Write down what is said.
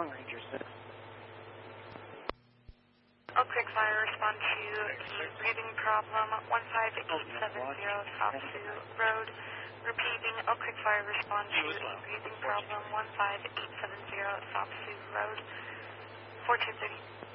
Ranger 6. Oak Creek Fire, respond to the breathing problem, 15870 South Sioux Road. Repeating, Oak Creek Fire, respond to the breathing problem, 15870 South Sioux Road, 4230.